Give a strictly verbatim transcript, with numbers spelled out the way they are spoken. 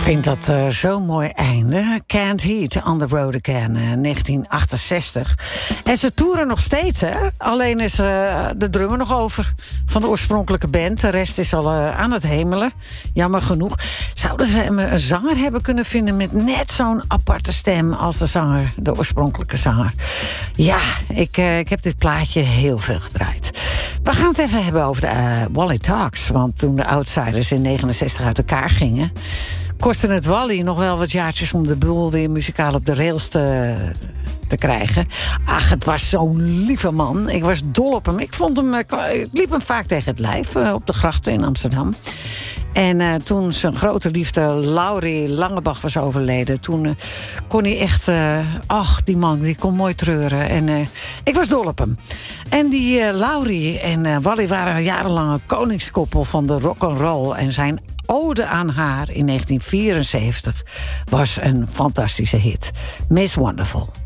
vind dat uh, zo'n mooi einde. Can't Heat on the Road Again, uh, negentien achtenzestig. En ze toeren nog steeds, hè? Alleen is uh, de drummer nog over van de oorspronkelijke band. De rest is al uh, aan het hemelen. Jammer genoeg. Zouden ze een zanger hebben kunnen vinden met net zo'n aparte stem als de zanger, de oorspronkelijke zanger? Ja, ik, uh, ik heb dit plaatje heel veel gedraaid. We gaan het even hebben over de uh, Wally Talks. Want toen de Outsiders in negenenzestig uit elkaar gingen, kostte het Wally nog wel wat jaartjes om de boel weer muzikaal op de rails te, te krijgen. Ach, het was zo'n lieve man. Ik was dol op hem. Ik, vond hem, ik liep hem vaak tegen het lijf uh, op de grachten in Amsterdam. En uh, toen zijn grote liefde Laurie Langebach was overleden, toen uh, kon hij echt, uh, ach, die man, die kon mooi treuren. En uh, ik was dol op hem. En die uh, Laurie en uh, Wally waren jarenlang een koningskoppel van de rock'n'roll. En zijn ode aan haar in negentien vierenzeventig was een fantastische hit. Miss Wonderful.